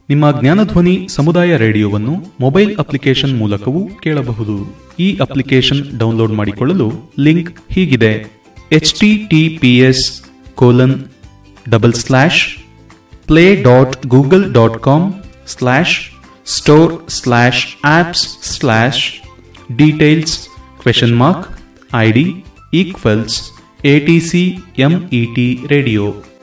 ನಿಮ್ಮ ಜ್ಞಾನಧ್ವನಿ ಸಮುದಾಯ ರೇಡಿಯೋವನ್ನು mobile application ಮೂಲಕವೂ ಕೇಳಬಹುದು. ಈ ಅಪ್ಲಿಕೇಶನ್ ಡೌನ್ಲೋಡ್ ಮಾಡಿಕೊಳ್ಳಲು ಲಿಂಕ್ ಹೀಗಿದೆ: https://play.google.com/store/apps/details?id=ATCMET radio.